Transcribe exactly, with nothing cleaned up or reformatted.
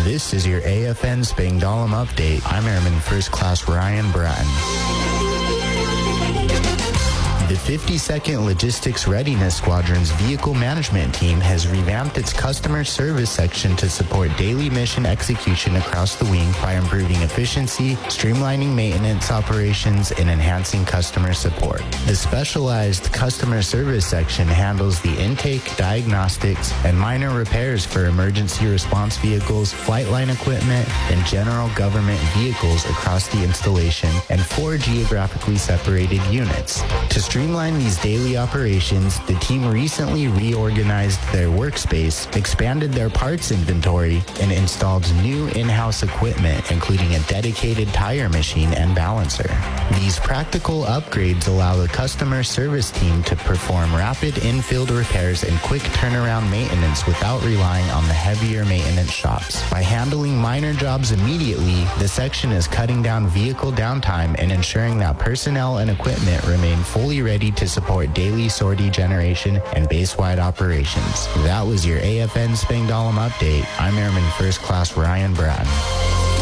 This is your A F N Spangdahlem update. I'm Airman First Class Ryan Bratton. The fifty-second Logistics Readiness Squadron's vehicle management team has revamped its customer service section to support daily mission execution across the wing by improving efficiency, streamlining maintenance operations, and enhancing customer support. The specialized customer service section handles the intake, diagnostics, and minor repairs for emergency response vehicles, flight line equipment, and general government vehicles across the installation and four geographically separated units. To streamline these daily operations, the team recently reorganized their workspace, expanded their parts inventory, and installed new in-house equipment, including a dedicated tire machine and balancer. These practical upgrades allow the customer service team to perform rapid in-field repairs and quick turnaround maintenance without relying on the heavier maintenance shops. By handling minor jobs immediately, the section is cutting down vehicle downtime and ensuring that personnel and equipment remain fully ready to support daily sortie generation and base-wide operations. That was your A F N Spangdahlem update. I'm Airman First Class Ryan Bratton.